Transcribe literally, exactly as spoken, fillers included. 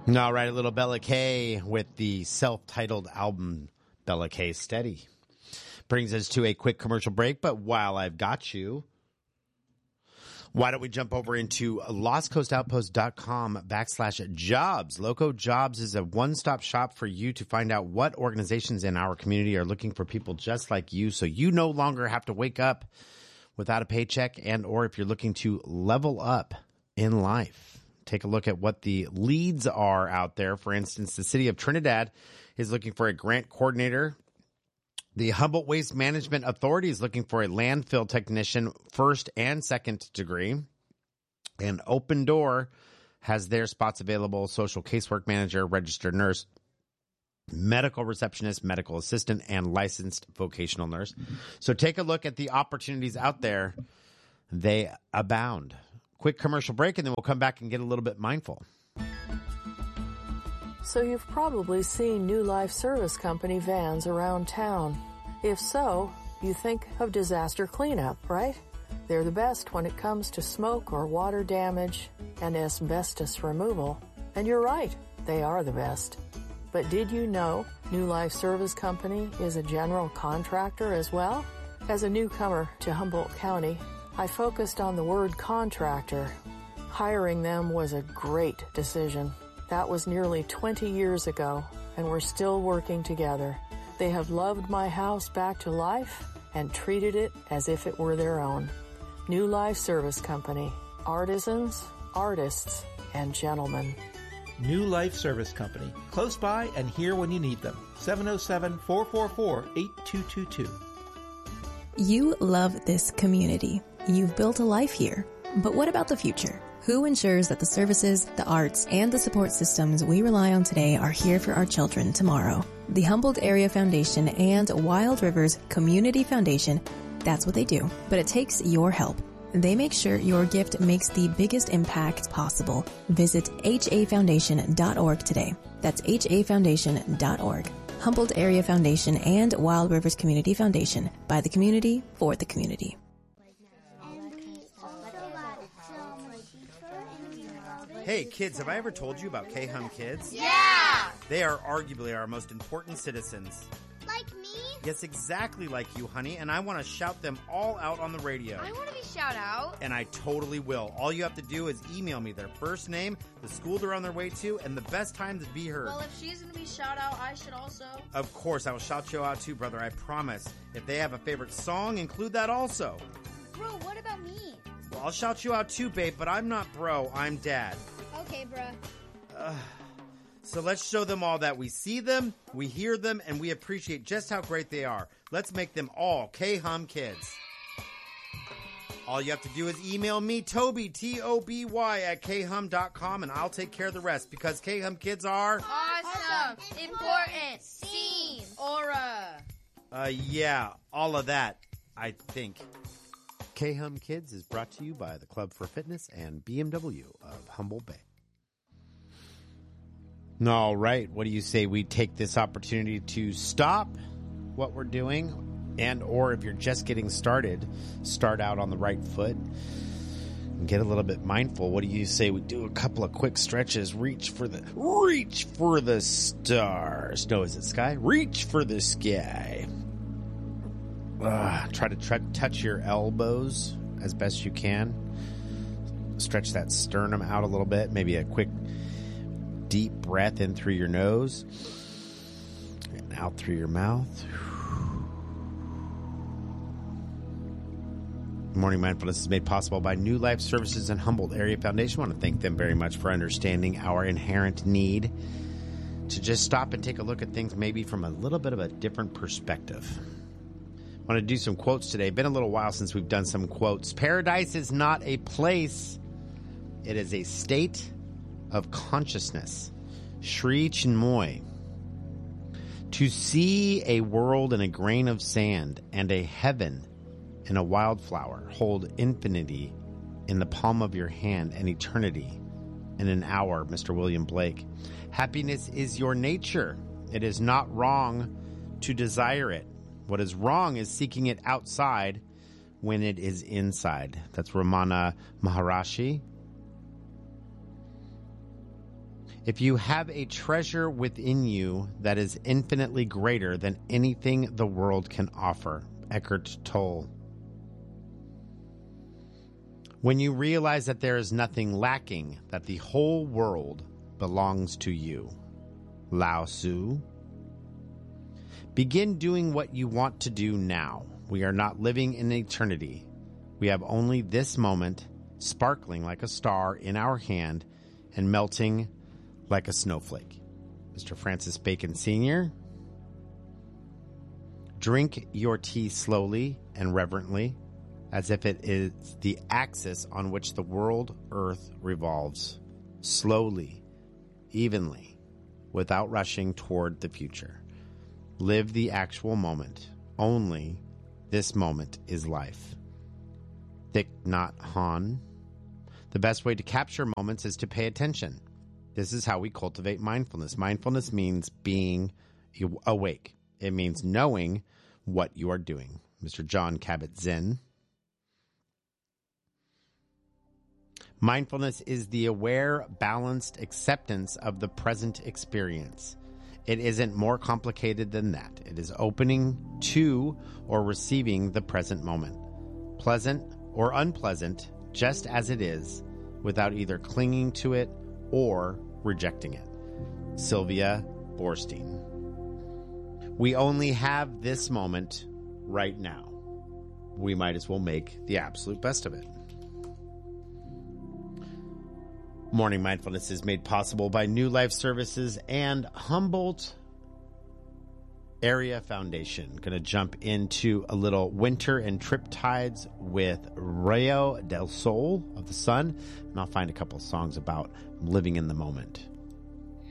All right, a little Bella K with the self-titled album Bella K Steady. Brings us to a quick commercial break, but while I've got you, why don't we jump over into lostcoastoutpost.com backslash jobs. Loco Jobs is a one-stop shop for you to find out what organizations in our community are looking for people just like you, so you no longer have to wake up without a paycheck, and or if you're looking to level up in life. Take a look at what the leads are out there. For instance, the city of Trinidad is looking for a grant coordinator. The Humboldt Waste Management Authority is looking for a landfill technician, first and second degree. And Open Door has their spots available: social casework manager, registered nurse, medical receptionist, medical assistant, and licensed vocational nurse. So take a look at the opportunities out there. They abound. Quick commercial break, and then we'll come back and get a little bit mindful. So you've probably seen New Life Service Company vans around town. If so, you think of disaster cleanup, right? They're the best when it comes to smoke or water damage and asbestos removal. And you're right, they are the best. But did you know New Life Service Company is a general contractor as well? As a newcomer to Humboldt County, I focused on the word contractor. Hiring them was a great decision. That was nearly twenty years ago, and we're still working together. They have loved my house back to life and treated it as if it were their own. New Life Service Company. Artisans, artists, and gentlemen. New Life Service Company. Close by and here when you need them. seven oh seven, four four four, eight two two two. You love this community. You've built a life here. But what about the future? Who ensures that the services, the arts, and the support systems we rely on today are here for our children tomorrow? The Humboldt Area Foundation and Wild Rivers Community Foundation, that's what they do. But it takes your help. They make sure your gift makes the biggest impact possible. Visit H A foundation dot org today. That's H A foundation dot org. Humboldt Area Foundation and Wild Rivers Community Foundation. By the community, for the community. Hey, kids, have I ever told you about K-Hum Kids? Yeah! They are arguably our most important citizens. Like me? Yes, exactly like you, honey, and I want to shout them all out on the radio. I want to be shout out. And I totally will. All you have to do is email me their first name, the school they're on their way to, and the best time to be heard. Well, if she's going to be shout out, I should also. Of course, I will shout you out too, brother, I promise. If they have a favorite song, include that also. Bro, what about me? Well, I'll shout you out too, babe, but I'm not bro, I'm dad. Okay, bruh. Uh, so let's show them all that we see them, we hear them, and we appreciate just how great they are. Let's make them all K-Hum Kids. All you have to do is email me, Toby, T O B Y, at K hum dot com, and I'll take care of the rest, because K-Hum Kids are... Awesome, important, seen, aura. Uh, yeah, all of that, I think. K-Hum Kids is brought to you by the Club for Fitness and B M W of Humboldt Bay. All right, what do you say we take this opportunity to stop what we're doing, and or if you're just getting started, start out on the right foot and get a little bit mindful. What do you say we do a couple of quick stretches, reach for the reach for the stars. No, is it sky? Reach for the sky. Uh, try to try, touch your elbows as best you can. Stretch that sternum out a little bit. Maybe a quick deep breath in through your nose and out through your mouth. Morning Mindfulness is made possible by New Life Services and Humboldt Area Foundation. I want to thank them very much for understanding our inherent need to just stop and take a look at things maybe from a little bit of a different perspective. I want to do some quotes today. Been a little while since we've done some quotes. Paradise is not a place. It is a state of consciousness. Sri Chinmoy. To see a world in a grain of sand and a heaven in a wildflower, hold infinity in the palm of your hand and eternity in an hour, Mister William Blake. Happiness is your nature. It is not wrong to desire it. What is wrong is seeking it outside when it is inside. That's Ramana Maharishi. If you have a treasure within you that is infinitely greater than anything the world can offer. Eckhart Tolle. When you realize that there is nothing lacking, that the whole world belongs to you. Lao Tzu. Begin doing what you want to do now. We are not living in eternity. We have only this moment, sparkling like a star in our hand and melting like a snowflake. Mister Francis Bacon Senior Drink your tea slowly and reverently, as if it is the axis on which the world earth revolves. Slowly, evenly, without rushing toward the future. Live the actual moment. Only this moment is life. Thich Nhat Hanh. The best way to capture moments is to pay attention. This is how we cultivate mindfulness. Mindfulness means being awake. It means knowing what you are doing. Mister Jon Kabat-Zinn. Mindfulness is the aware, balanced acceptance of the present experience. It isn't more complicated than that. It is opening to or receiving the present moment, pleasant or unpleasant, just as it is, without either clinging to it or rejecting it. Sylvia Boorstein. We only have this moment right now. We might as well make the absolute best of it. Morning Mindfulness is made possible by New Life Services and Humboldt Area Foundation. Going to jump into a little Winter and Triptides with Rayo del Sol of the Sun, and I'll find a couple of songs about living in the moment.